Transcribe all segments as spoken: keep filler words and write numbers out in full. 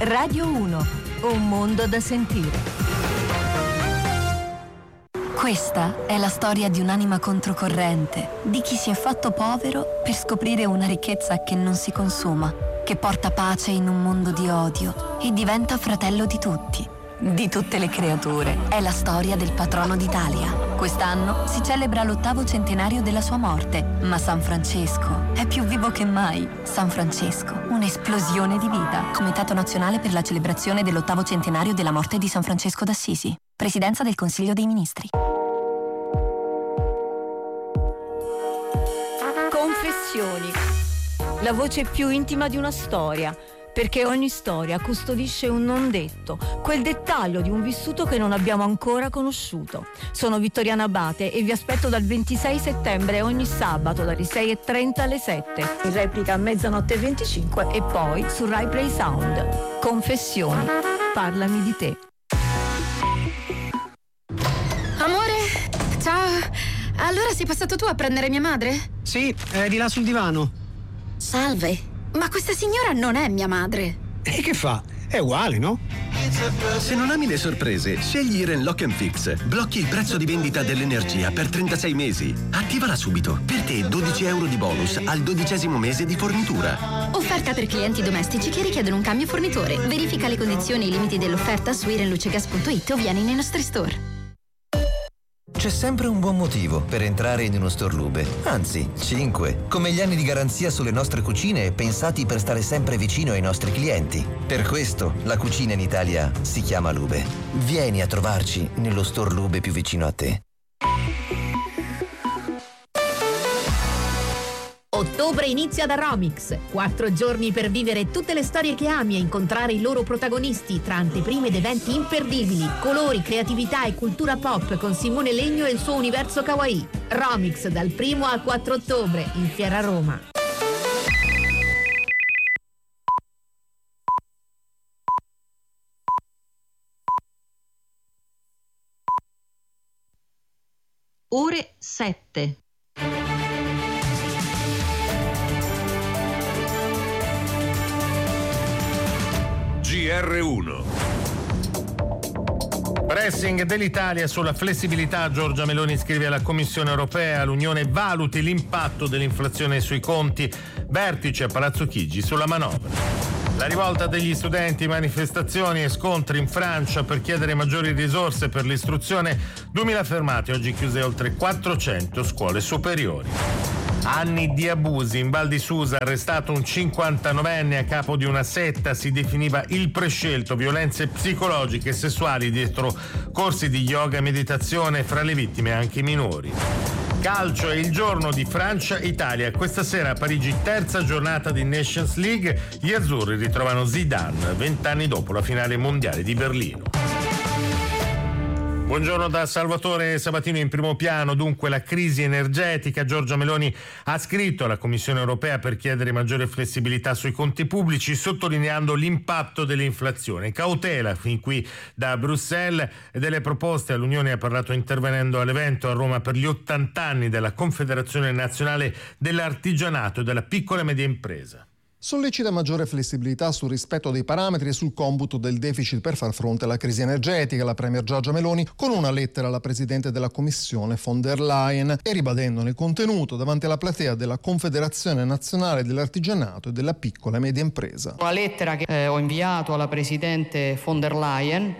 Radio uno, un mondo da sentire. Questa è la storia di un'anima controcorrente, di chi si è fatto povero per scoprire una ricchezza che non si consuma, che porta pace in un mondo di odio e diventa fratello di tutti, di tutte le creature. È la storia del patrono d'Italia. Quest'anno si celebra l'ottavo centenario della sua morte, ma San Francesco è più vivo che mai. San Francesco, un'esplosione di vita. Comitato Nazionale per la celebrazione dell'ottavo centenario della morte di San Francesco d'Assisi. Presidenza del Consiglio dei Ministri. Confessioni. La voce più intima di una storia, perché ogni storia custodisce un non detto, quel dettaglio di un vissuto che non abbiamo ancora conosciuto. Sono Vittoriana Abate e vi aspetto dal ventisei settembre ogni sabato dalle sei e trenta alle sette, in replica a mezzanotte e venticinque e poi su Rai Play Sound. Confessioni. Parlami di te. Amore, ciao. Allora sei passato tu a prendere mia madre? Sì, è di là sul divano. Salve, ma questa signora non è mia madre. E che fa? È uguale, no? Se non ami le sorprese, scegli Iren Lock and Fix. Blocchi il prezzo di vendita dell'energia per trentasei mesi. Attivala subito. Per te dodici euro di bonus al dodicesimo mese di fornitura. Offerta per clienti domestici che richiedono un cambio fornitore. Verifica le condizioni e i limiti dell'offerta su irenlucegas punto it o vieni nei nostri store. C'è sempre un buon motivo per entrare in uno store Lube, anzi, cinque, come gli anni di garanzia sulle nostre cucine pensati per stare sempre vicino ai nostri clienti. Per questo la cucina in Italia si chiama Lube. Vieni a trovarci nello store Lube più vicino a te. Ottobre inizia da Romix. Quattro giorni per vivere tutte le storie che ami e incontrare i loro protagonisti tra anteprime ed eventi imperdibili, colori, creatività e cultura pop con Simone Legno e il suo universo kawaii. Romix dal primo al quattro ottobre in Fiera Roma. Ore sette. G R uno. Pressing dell'Italia sulla flessibilità. Giorgia Meloni scrive alla Commissione europea: l'Unione valuti l'impatto dell'inflazione sui conti. Vertice a Palazzo Chigi sulla manovra. La rivolta degli studenti, manifestazioni e scontri in Francia per chiedere maggiori risorse per l'istruzione. duemila fermati, oggi chiuse oltre quattrocento scuole superiori. Anni di abusi. In Val di Susa arrestato un cinquantanovenne a capo di una setta, si definiva il prescelto, violenze psicologiche e sessuali dietro corsi di yoga e meditazione, fra le vittime anche minori. Calcio, è il giorno di Francia-Italia. Questa sera a Parigi, terza giornata di Nations League, gli azzurri ritrovano Zidane vent'anni dopo la finale mondiale di Berlino. Buongiorno da Salvatore Sabatino. In primo piano dunque la crisi energetica. Giorgia Meloni ha scritto alla Commissione europea per chiedere maggiore flessibilità sui conti pubblici, sottolineando l'impatto dell'inflazione. Cautela fin qui da Bruxelles e delle proposte all'Unione ha parlato intervenendo all'evento a Roma per gli ottanta anni della Confederazione Nazionale dell'Artigianato e della Piccola e Media Impresa. Sollecita maggiore flessibilità sul rispetto dei parametri e sul computo del deficit per far fronte alla crisi energetica. La premier Giorgia Meloni con una lettera alla Presidente della Commissione von der Leyen e ribadendone il contenuto davanti alla platea della Confederazione Nazionale dell'Artigianato e della Piccola e Media Impresa. Una lettera che eh, ho inviato alla Presidente von der Leyen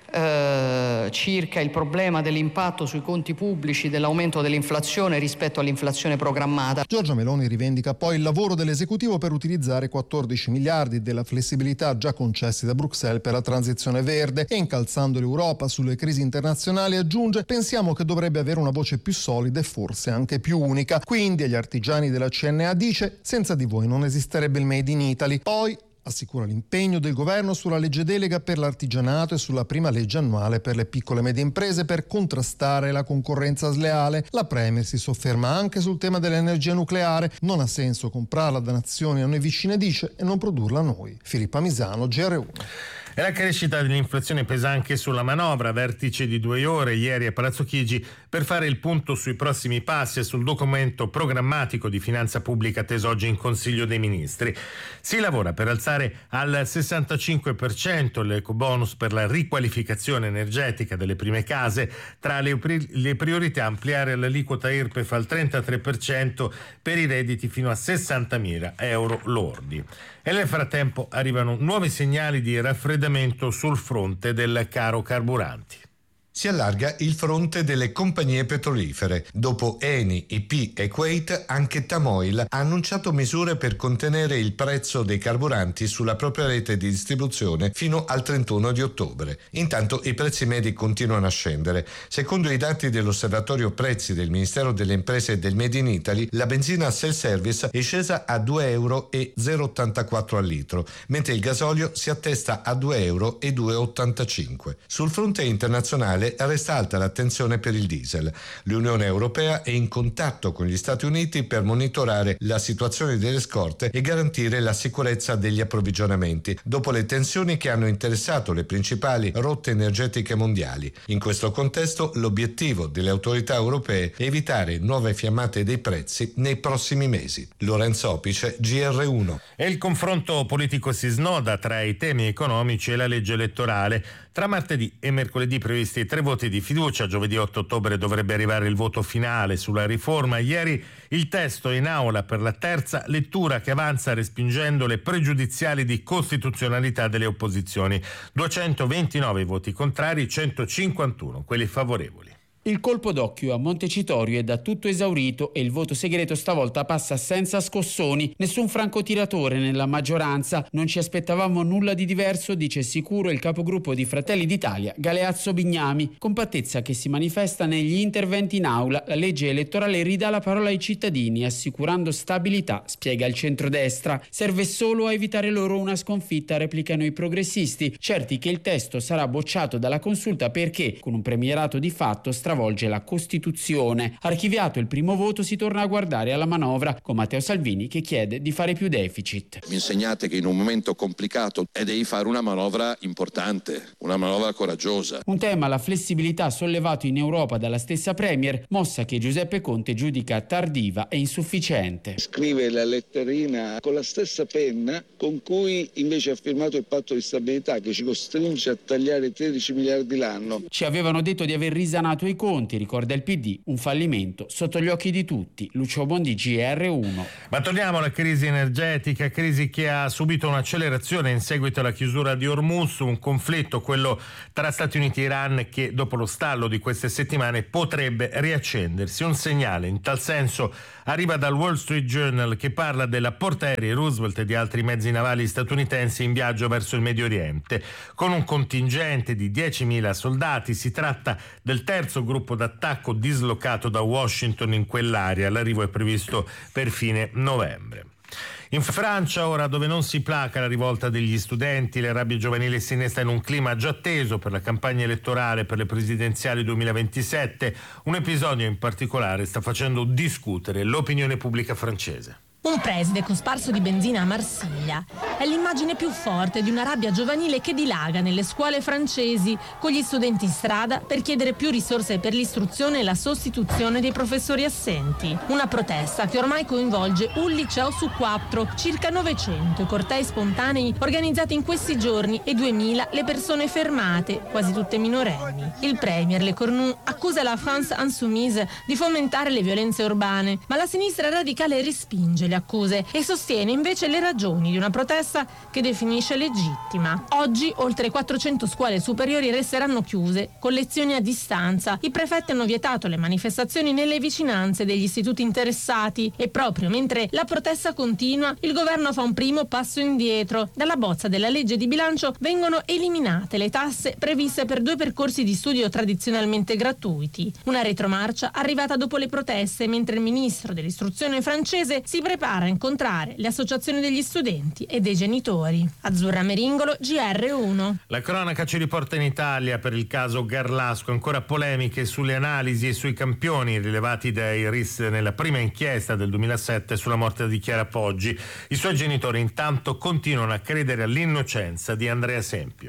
Eh, circa il problema dell'impatto sui conti pubblici dell'aumento dell'inflazione rispetto all'inflazione programmata. Giorgia Meloni rivendica poi il lavoro dell'esecutivo per utilizzare quattordici miliardi della flessibilità già concessi da Bruxelles per la transizione verde e, incalzando l'Europa sulle crisi internazionali, aggiunge: pensiamo che dovrebbe avere una voce più solida e forse anche più unica. Quindi agli artigiani della C N A dice: senza di voi non esisterebbe il Made in Italy. Poi assicura l'impegno del governo sulla legge delega per l'artigianato e sulla prima legge annuale per le piccole e medie imprese per contrastare la concorrenza sleale. La Premier si sofferma anche sul tema dell'energia nucleare. Non ha senso comprarla da nazioni a noi vicine, dice, e non produrla noi. Filippa Misano, G R uno. E la crescita dell'inflazione pesa anche sulla manovra, vertice di due ore ieri a Palazzo Chigi per fare il punto sui prossimi passi e sul documento programmatico di finanza pubblica atteso oggi in Consiglio dei Ministri. Si lavora per alzare al sessantacinque per cento l'ecobonus per la riqualificazione energetica delle prime case, tra le, le priorità ampliare l'aliquota I R P E F al trentatré per cento per i redditi fino a sessantamila euro lordi. E nel frattempo arrivano nuovi segnali di raffreddamento sul fronte del caro carburanti. Si allarga il fronte delle compagnie petrolifere. Dopo Eni, I P e Kuwait, anche Tamoil ha annunciato misure per contenere il prezzo dei carburanti sulla propria rete di distribuzione fino al trentuno di ottobre. Intanto i prezzi medi continuano a scendere. Secondo i dati dell'Osservatorio Prezzi del Ministero delle Imprese e del Made in Italy, la benzina self-service è scesa a due euro e zero virgola ottantaquattro al litro, mentre il gasolio si attesta a due euro e due virgola ottantacinque. Sul fronte internazionale resta alta l'attenzione per il diesel. L'Unione Europea è in contatto con gli Stati Uniti per monitorare la situazione delle scorte e garantire la sicurezza degli approvvigionamenti, dopo le tensioni che hanno interessato le principali rotte energetiche mondiali. In questo contesto, l'obiettivo delle autorità europee è evitare nuove fiammate dei prezzi nei prossimi mesi. Lorenzo Opice, G R uno. E il confronto politico si snoda tra i temi economici e la legge elettorale. Tra martedì e mercoledì previsti tre voti di fiducia, giovedì otto ottobre dovrebbe arrivare il voto finale sulla riforma. Ieri il testo è in aula per la terza lettura che avanza respingendo le pregiudiziali di costituzionalità delle opposizioni. duecentoventinove voti contrari, centocinquantuno quelli favorevoli. Il colpo d'occhio a Montecitorio è da tutto esaurito e il voto segreto stavolta passa senza scossoni. Nessun francotiratore nella maggioranza. Non ci aspettavamo nulla di diverso, dice sicuro il capogruppo di Fratelli d'Italia, Galeazzo Bignami. Compattezza che si manifesta negli interventi in aula. La legge elettorale ridà la parola ai cittadini, assicurando stabilità, spiega il centrodestra. Serve solo a evitare loro una sconfitta, replicano i progressisti, certi che il testo sarà bocciato dalla consulta perché, con un premierato di fatto, stravolge la Costituzione. Archiviato il primo voto, si torna a guardare alla manovra, con Matteo Salvini che chiede di fare più deficit. Mi insegnate che in un momento complicato è devi fare una manovra importante, una manovra coraggiosa. Un tema, la flessibilità, sollevato in Europa dalla stessa Premier, mossa che Giuseppe Conte giudica tardiva e insufficiente. Scrive la letterina con la stessa penna con cui invece ha firmato il patto di stabilità che ci costringe a tagliare tredici miliardi l'anno. Ci avevano detto di aver risanato i conti, ricorda il P D, un fallimento sotto gli occhi di tutti. Lucio Bondi, G R uno. Ma torniamo alla crisi energetica, crisi che ha subito un'accelerazione in seguito alla chiusura di Hormuz, un conflitto, quello tra Stati Uniti e Iran, che dopo lo stallo di queste settimane potrebbe riaccendersi. Un segnale in tal senso arriva dal Wall Street Journal, che parla della portaerei Roosevelt e di altri mezzi navali statunitensi in viaggio verso il Medio Oriente. Con un contingente di diecimila soldati, si tratta del terzo gruppo d'attacco dislocato da Washington in quell'area. L'arrivo è previsto per fine novembre. In Francia ora, dove non si placa la rivolta degli studenti, le rabbie giovanili si innesta in un clima già teso per la campagna elettorale per le presidenziali duemilaventisette. Un episodio in particolare sta facendo discutere l'opinione pubblica francese. Un preside cosparso di benzina a Marsiglia è l'immagine più forte di una rabbia giovanile che dilaga nelle scuole francesi, con gli studenti in strada per chiedere più risorse per l'istruzione e la sostituzione dei professori assenti. Una protesta che ormai coinvolge un liceo su quattro, circa novecento i cortei spontanei organizzati in questi giorni e duemila le persone fermate, quasi tutte minorenni. Il premier Le Cornu accusa la France Insoumise di fomentare le violenze urbane, ma la sinistra radicale respinge le accuse e sostiene invece le ragioni di una protesta che definisce legittima. Oggi oltre quattrocento scuole superiori resteranno chiuse con lezioni a distanza. I prefetti hanno vietato le manifestazioni nelle vicinanze degli istituti interessati e proprio mentre la protesta continua, il governo fa un primo passo indietro. Dalla bozza della legge di bilancio vengono eliminate le tasse previste per due percorsi di studio tradizionalmente gratuiti. Una retromarcia arrivata dopo le proteste, mentre il ministro dell'istruzione francese si prepara a incontrare le associazioni degli studenti e dei genitori. Azzurra Meringolo, G R uno. La cronaca ci riporta in Italia per il caso Garlasco, ancora polemiche sulle analisi e sui campioni rilevati dai R I S nella prima inchiesta del duemilasette sulla morte di Chiara Poggi. I suoi genitori intanto continuano a credere all'innocenza di Andrea Sempio.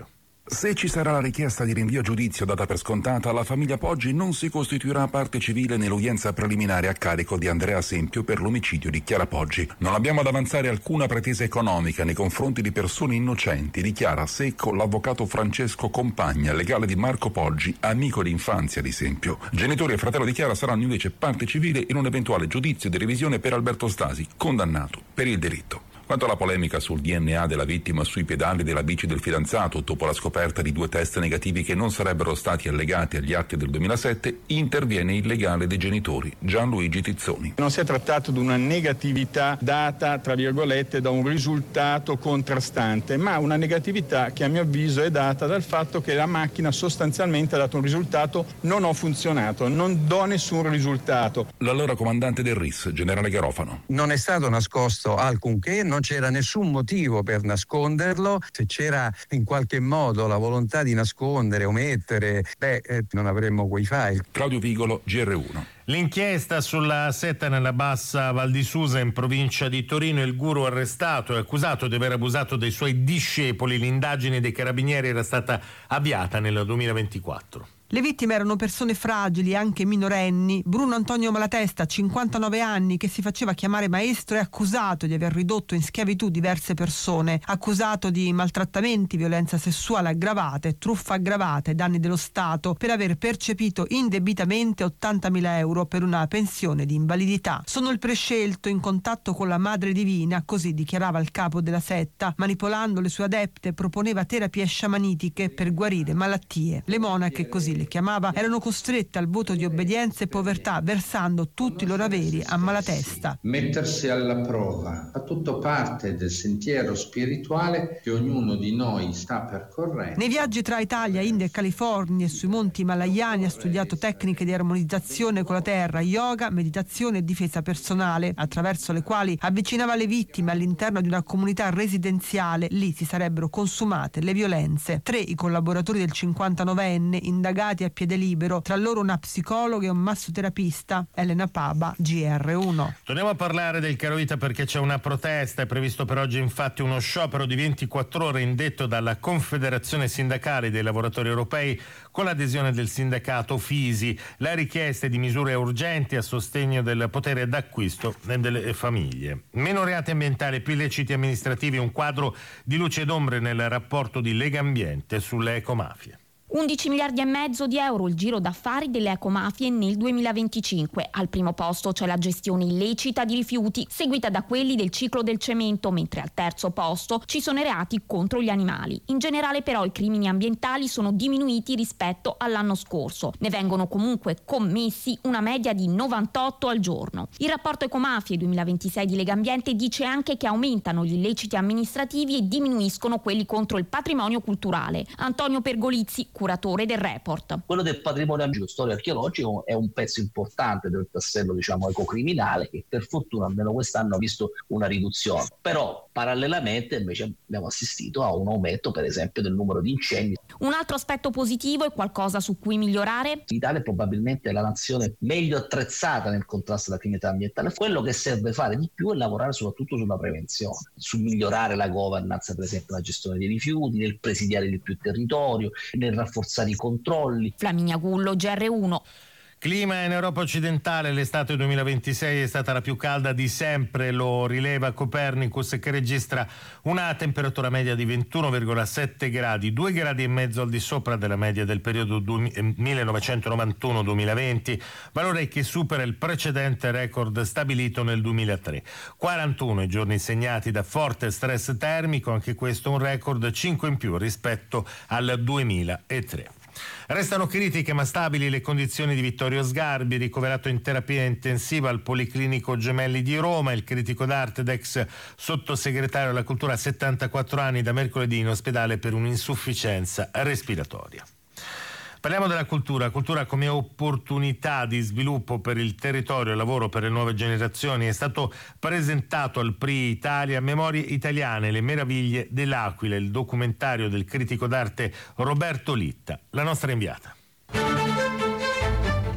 Se ci sarà la richiesta di rinvio a giudizio data per scontata, la famiglia Poggi non si costituirà parte civile nell'udienza preliminare a carico di Andrea Sempio per l'omicidio di Chiara Poggi. Non abbiamo ad avanzare alcuna pretesa economica nei confronti di persone innocenti, dichiara secco l'avvocato Francesco Compagna, legale di Marco Poggi, amico di infanzia di Sempio. Genitori e fratello di Chiara saranno invece parte civile in un eventuale giudizio di revisione per Alberto Stasi, condannato per il delitto. Quanto alla polemica sul D N A della vittima sui pedali della bici del fidanzato, dopo la scoperta di due test negativi che non sarebbero stati allegati agli atti del duemilasette, interviene il legale dei genitori, Gianluigi Tizzoni. Non si è trattato di una negatività data, tra virgolette, da un risultato contrastante, ma una negatività che a mio avviso è data dal fatto che la macchina sostanzialmente ha dato un risultato: non ho funzionato, non do nessun risultato. L'allora comandante del R I S, generale Garofano. Non è stato nascosto alcunché, non c'era nessun motivo per nasconderlo. Se c'era in qualche modo la volontà di nascondere, omettere, beh, eh, non avremmo quei file. Claudio Vigolo, G R uno. L'inchiesta sulla setta nella bassa Val di Susa in provincia di Torino, il guru arrestato e accusato di aver abusato dei suoi discepoli. L'indagine dei carabinieri era stata avviata nel duemilaventiquattro. Le vittime erano persone fragili, anche minorenni. Bruno Antonio Malatesta, cinquantanove anni, che si faceva chiamare maestro, è accusato di aver ridotto in schiavitù diverse persone, accusato di maltrattamenti, violenza sessuale aggravata, truffa aggravata e danni dello Stato per aver percepito indebitamente ottantamila euro per una pensione di invalidità. Sono il prescelto in contatto con la Madre Divina, così dichiarava il capo della setta. Manipolando le sue adepte proponeva terapie sciamanitiche per guarire malattie. Le monache, così le chiamava, erano costrette al voto di obbedienza e povertà, versando tutti i loro averi a Malatesta. Mettersi alla prova fa tutto parte del sentiero spirituale che ognuno di noi sta percorrendo. Nei viaggi tra Italia, India e California e sui monti Himalayani ha studiato tecniche di armonizzazione con la terra, yoga, meditazione e difesa personale, attraverso le quali avvicinava le vittime all'interno di una comunità residenziale. Lì si sarebbero consumate le violenze. Tre i collaboratori del cinquantanovenne indagati a piede libero, tra loro una psicologa e un massoterapista. Elena Paba, G R uno. Torniamo a parlare del carovita perché c'è una protesta. È previsto per oggi infatti uno sciopero di ventiquattro ore indetto dalla Confederazione Sindacale dei Lavoratori Europei con l'adesione del sindacato Fisi. La richiesta è di misure urgenti a sostegno del potere d'acquisto delle famiglie. Meno reati ambientali, più illeciti amministrativi, un quadro di luce ed ombre nel rapporto di Legambiente sulle ecomafie. undici miliardi e mezzo di euro il giro d'affari delle ecomafie nel duemilaventicinque. Al primo posto c'è la gestione illecita di rifiuti, seguita da quelli del ciclo del cemento, mentre al terzo posto ci sono i reati contro gli animali. In generale però i crimini ambientali sono diminuiti rispetto all'anno scorso. Ne vengono comunque commessi una media di novantotto al giorno. Il rapporto ecomafie duemilaventisei di Legambiente dice anche che aumentano gli illeciti amministrativi e diminuiscono quelli contro il patrimonio culturale. Antonio Pergolizzi, curatore del report. Quello del patrimonio storico archeologico è un pezzo importante del tassello, diciamo, ecocriminale, che per fortuna almeno quest'anno ha visto una riduzione. Però parallelamente invece abbiamo assistito a un aumento, per esempio, del numero di incendi. Un altro aspetto positivo è qualcosa su cui migliorare? L'Italia è probabilmente la nazione meglio attrezzata nel contrasto alla criminalità ambientale. Quello che serve fare di più è lavorare soprattutto sulla prevenzione, su migliorare la governance, per esempio la gestione dei rifiuti, nel presidiare di più territorio, nel rafforzare i controlli. Flaminia Gullo, G R uno. Clima in Europa occidentale, l'estate duemilaventisei è stata la più calda di sempre, lo rileva Copernicus, che registra una temperatura media di ventuno virgola sette gradi, due gradi e mezzo al di sopra della media del periodo millenovecentonovantuno duemilaventi, valore che supera il precedente record stabilito nel duemilatré. quarantuno i giorni segnati da forte stress termico, anche questo un record, cinque in più rispetto al duemilatré. Restano critiche ma stabili le condizioni di Vittorio Sgarbi, ricoverato in terapia intensiva al Policlinico Gemelli di Roma. Il critico d'arte ed ex sottosegretario alla cultura a settantaquattro anni, da mercoledì in ospedale per un'insufficienza respiratoria. Parliamo della cultura, cultura come opportunità di sviluppo per il territorio e lavoro per le nuove generazioni. È stato presentato al P R I Italia Memorie Italiane, le meraviglie dell'Aquila, il documentario del critico d'arte Roberto Litta. La nostra inviata.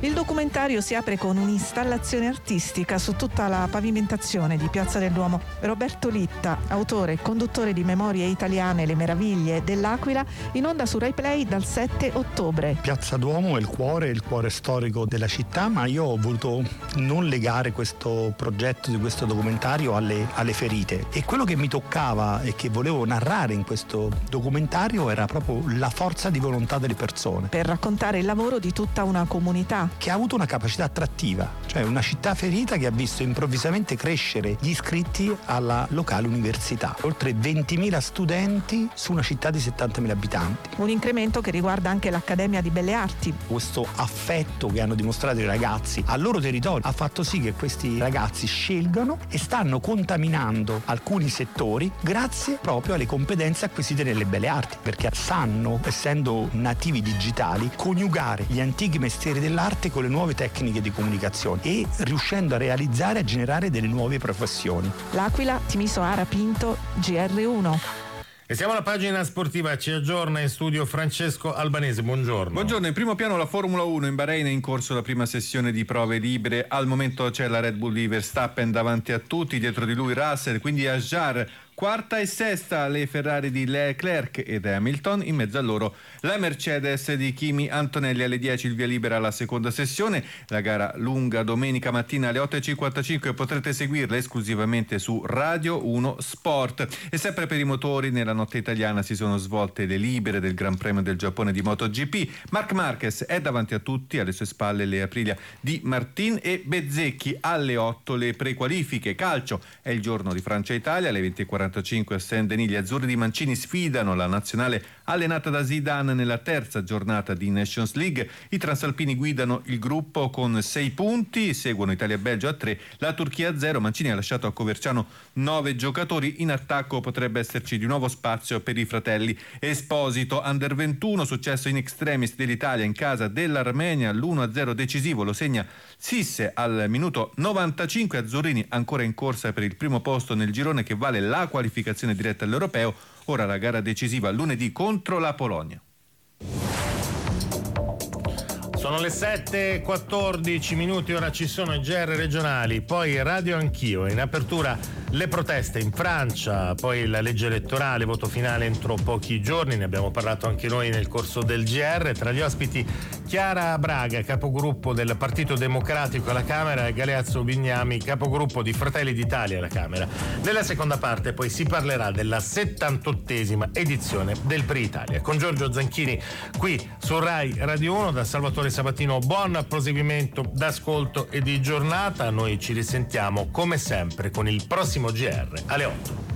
Il documentario si apre con un'installazione artistica su tutta la pavimentazione di Piazza del Duomo. Roberto Litta, autore e conduttore di Memorie Italiane, le meraviglie dell'Aquila, in onda su Rai Play dal sette ottobre. Piazza Duomo è il cuore, il cuore storico della città, ma io ho voluto non legare questo progetto di questo documentario alle, alle ferite. E quello che mi toccava e che volevo narrare in questo documentario era proprio la forza di volontà delle persone. Per raccontare il lavoro di tutta una comunità che ha avuto una capacità attrattiva, cioè una città ferita che ha visto improvvisamente crescere gli iscritti alla locale università. Oltre ventimila studenti su una città di settantamila abitanti. Un incremento che riguarda anche l'Accademia di Belle Arti. Questo affetto che hanno dimostrato i ragazzi al loro territorio ha fatto sì che questi ragazzi scelgano e stanno contaminando alcuni settori grazie proprio alle competenze acquisite nelle belle arti, perché sanno, essendo nativi digitali, coniugare gli antichi mestieri dell'arte con le nuove tecniche di comunicazione e riuscendo a realizzare e a generare delle nuove professioni. L'Aquila, Timisoara Pinto, G R uno. E siamo alla pagina sportiva, ci aggiorna in studio Francesco Albanese, buongiorno. Buongiorno, in primo piano la Formula uno in Bahrain, è in corso la prima sessione di prove libere, al momento c'è la Red Bull di Verstappen davanti a tutti, dietro di lui Russell, quindi Asjar. Quarta e sesta le Ferrari di Leclerc ed Hamilton, in mezzo a loro la Mercedes di Kimi Antonelli. Alle dieci il via libera alla seconda sessione, la gara lunga domenica mattina alle otto e cinquantacinque, potrete seguirla esclusivamente su Radio uno Sport. E sempre per i motori, nella notte italiana si sono svolte le libere del Gran Premio del Giappone di MotoGP. Marc Marquez è davanti a tutti, alle sue spalle le Aprilia di Martin e Bezzecchi. Alle otto le prequalifiche. Calcio, è il giorno di Francia-Italia, alle venti e quarantacinque a Saint-Denis gli azzurri di Mancini sfidano la nazionale allenata da Zidane nella terza giornata di Nations League. I transalpini guidano il gruppo con sei punti, seguono Italia e Belgio a tre, la Turchia a zero. Mancini ha lasciato a Coverciano nove giocatori, in attacco potrebbe esserci di nuovo spazio per i fratelli Esposito. Under ventuno, successo in extremis dell'Italia in casa dell'Armenia, l'uno a zero decisivo lo segna Sisse al minuto novantacinque. Azzurrini ancora in corsa per il primo posto nel girone che vale la qualificazione diretta all'Europeo. Ora la gara decisiva lunedì contro la Polonia. Sono le sette e quattordici minuti, ora ci sono i G R regionali, poi Radio Anch'io. In apertura le proteste in Francia, poi la legge elettorale, voto finale entro pochi giorni, ne abbiamo parlato anche noi nel corso del G R. Tra gli ospiti Chiara Braga, capogruppo del Partito Democratico alla Camera, e Galeazzo Bignami, capogruppo di Fratelli d'Italia alla Camera. Nella seconda parte poi si parlerà della settantottesima edizione del Pri Italia. Con Giorgio Zanchini qui su Rai Radio uno, da Salvatore Sabatino buon proseguimento d'ascolto e di giornata. Noi ci risentiamo come sempre con il prossimo G R alle otto.